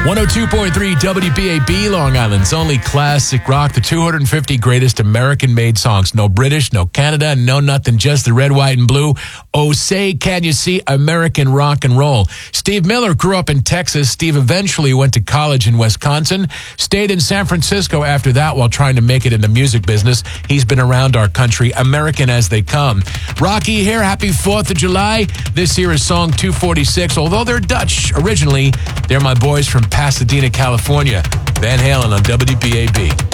102.3 WBAB, Long Island's only classic rock, the 250 greatest American-made songs. No British, no Canada, no nothing, just the red, white, and blue. Oh, say, can you see American rock and roll? Steve Miller grew up in Texas. Steve eventually went to college in Wisconsin, stayed in San Francisco after that while trying to make it in the music business. He's been around our country, American as they come. Rocky here, happy 4th of July. This here is song 246. Although they're Dutch originally, they're my boys from Pasadena, California. Van Halen on WBAB.